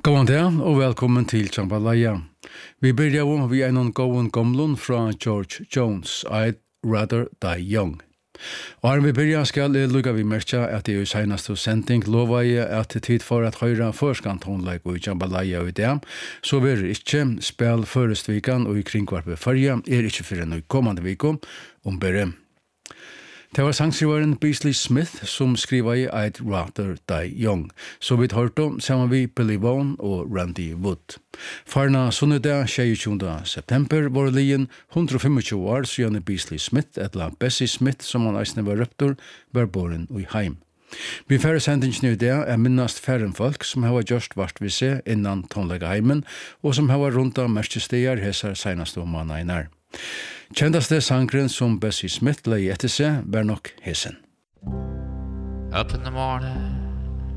God dag og velkommen til Jambalaya. Vi börjar om vi en gåen gamlun fra George Jones, I'd Rather Die Young. Og vi börjar skal lukka vi merka at det er senaste sending lova jeg at tid for at høyra førskantonleik og Jambalaya i det, så vi ikke spil førestvikan og i kringkvarpe fyrja ikke for en kommande viko bare. Det var sangskrivaren Beasley Smith som skriva i I'd Rather Die Young, så vi hørte sammen vi Billy Vaughn og Randy Wood. Farna sunnedag 26. september var lien 125 år siden Beasley Smith, etla Bessie Smith, som han eisne var røptor, var boren i heim. Vi færre sendingen i det minnast færre folk som har gjort vart vi se innan tonlega heimen, og som har rundt av merkestier hesar senaste om manainar. Kjendaste sangren som Bessie Smith lei etter seg var nok hesen. Up in the morning,